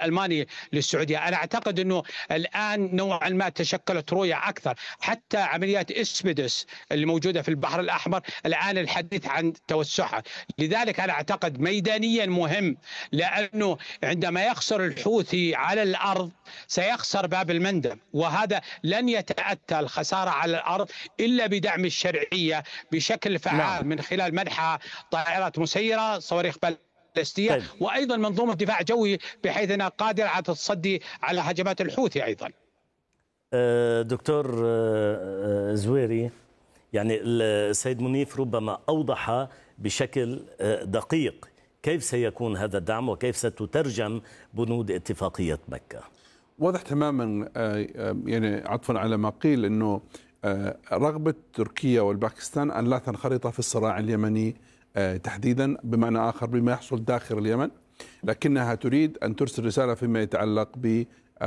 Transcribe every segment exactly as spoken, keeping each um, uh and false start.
الألماني للسعودية. أنا أعتقد أنه الآن نوعا ما تشكلت رؤية أكثر، حتى عمليات إسبيدس اللي موجودة في البحر الأحمر الآن الحديث عن توسعها. لذلك أنا أعتقد ميدانيا مهم، لأنه عندما يخسر الحوثي على الأرض سيخسر باب المندب، وهذا لن يتأتى الخسارة على الأرض إلا بدعم الشرعية بشكل فعال نعم. من خلال منحها طائرات مسيرة، صواريخ بالستية، طيب. وأيضا منظومة دفاع جوي بحيث أنها قادرة على التصدي على هجمات الحوثي أيضا. دكتور زويري، يعني السيد منيف ربما أوضح بشكل دقيق كيف سيكون هذا الدعم وكيف ستترجم بنود اتفاقية مكة. واضح تماما، يعني عطفا على ما قيل، أنه رغبة تركيا والباكستان أن لا تنخرط في الصراع اليمني تحديدا، بمعنى آخر بما يحصل داخل اليمن، لكنها تريد أن ترسل رسالة فيما يتعلق ب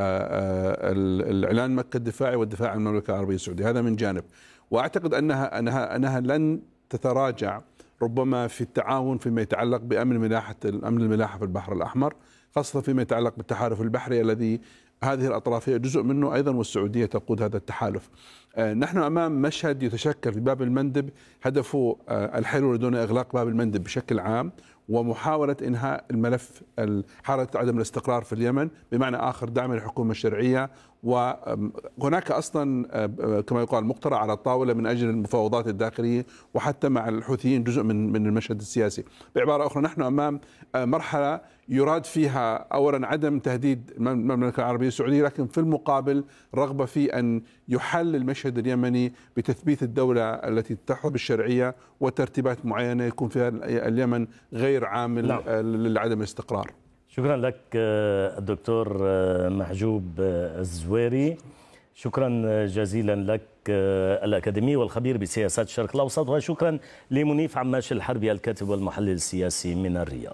الإعلان مكة الدفاعي والدفاع عن المملكة العربية السعودية. هذا من جانب. وأعتقد أنها أنها أنها لن تتراجع ربما في التعاون فيما يتعلق بأمن ملاحة الأمن الملاحة في البحر الأحمر، خاصة فيما يتعلق بالتحالف البحري الذي هذه الأطراف هي جزء منه أيضا، والسعودية تقود هذا التحالف. نحن أمام مشهد يتشكل في باب المندب، هدفه الحلول دون إغلاق باب المندب بشكل عام، ومحاولة إنهاء الملف حالة عدم الاستقرار في اليمن، بمعنى آخر دعم الحكومة الشرعية. وهناك أصلا كما يقال مقترح على الطاولة من أجل المفاوضات الداخلية، وحتى مع الحوثيين جزء من من المشهد السياسي. بعبارة أخرى، نحن أمام مرحلة يراد فيها أولا عدم تهديد المملكة العربية السعودية، لكن في المقابل رغبة في أن يحل المشهد اليمني بتثبيت الدولة التي تحظى بالشرعية وترتيبات معينة يكون فيها اليمن غير عامل نعم. لعدم الاستقرار. شكرا لك الدكتور محجوب الزويري، شكرا جزيلا لك الأكاديمي والخبير بسياسات الشرق الأوسط، وشكرا لمنيف عماش الحربي الكاتب والمحلل السياسي من الرياض.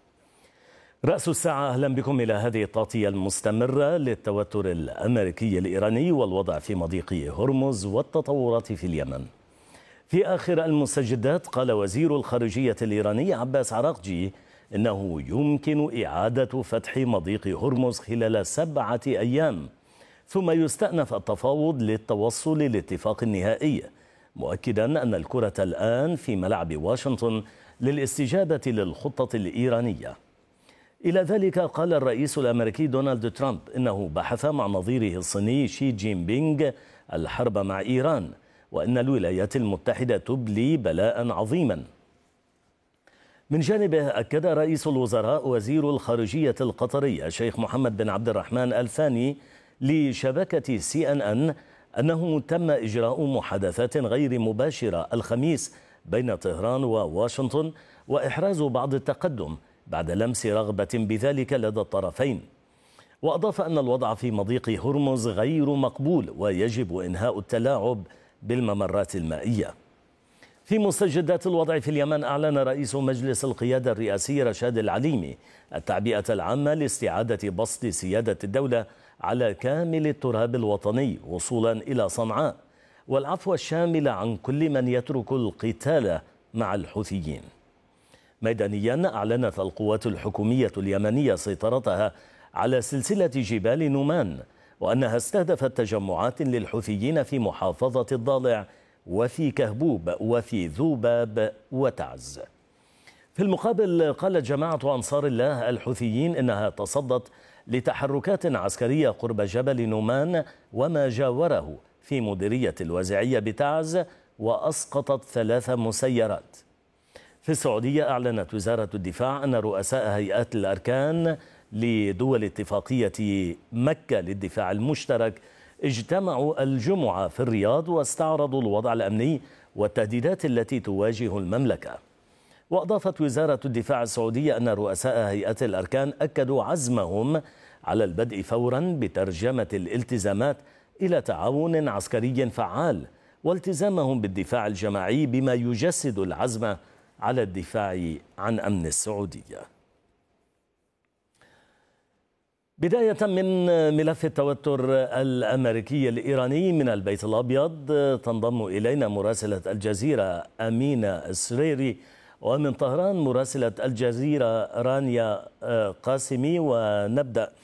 رأس الساعة، أهلا بكم إلى هذه التغطية المستمرة للتوتر الأمريكي الإيراني والوضع في مضيق هرمز والتطورات في اليمن. في آخر المستجدات قال وزير الخارجية الإيراني عباس عراقجي إنه يمكن إعادة فتح مضيق هرمز خلال سبعة أيام، ثم يستأنف التفاوض للتوصل لاتفاق نهائي، مؤكدا أن الكرة الآن في ملعب واشنطن للاستجابة للخطة الإيرانية. إلى ذلك قال الرئيس الأمريكي دونالد ترامب إنه بحث مع نظيره الصيني شي جين بينغ الحرب مع إيران، وأن الولايات المتحدة تبلي بلاء عظيما. من جانبه أكد رئيس الوزراء وزير الخارجية القطري الشيخ محمد بن عبد الرحمن الثاني لشبكة سي أن أن أنه تم إجراء محادثات غير مباشرة الخميس بين طهران وواشنطن، وإحراز بعض التقدم بعد لمس رغبة بذلك لدى الطرفين. وأضاف أن الوضع في مضيق هرمز غير مقبول ويجب إنهاء التلاعب بالممرات المائية. في مستجدات الوضع في اليمن، أعلن رئيس مجلس القيادة الرئاسي رشاد العليمي التعبئة العامة لاستعادة بسط سيادة الدولة على كامل التراب الوطني وصولا إلى صنعاء، والعفو الشامل عن كل من يترك القتال مع الحوثيين. ميدانيا، أعلنت القوات الحكومية اليمنية سيطرتها على سلسلة جبال نومان، وأنها استهدفت تجمعات للحوثيين في محافظة الضالع وفي كهبوب وفي ذوباب وتعز. في المقابل، قالت جماعة أنصار الله الحوثيين إنها تصدت لتحركات عسكرية قرب جبل نومان وما جاوره في مديرية الوزعية بتعز، وأسقطت ثلاث مسيرات. في السعودية، أعلنت وزارة الدفاع أن رؤساء هيئات الأركان لدول اتفاقية مكة للدفاع المشترك اجتمعوا الجمعة في الرياض واستعرضوا الوضع الأمني والتهديدات التي تواجه المملكة. وأضافت وزارة الدفاع السعودية أن رؤساء هيئات الأركان أكدوا عزمهم على البدء فورا بترجمة الالتزامات إلى تعاون عسكري فعال، والتزامهم بالدفاع الجماعي بما يجسد العزم على الدفاع عن أمن السعودية. بداية من ملف التوتر الأمريكي الإيراني، من البيت الأبيض تنضم إلينا مراسلة الجزيرة أمينة السريري، ومن طهران مراسلة الجزيرة رانيا قاسمي. ونبدأ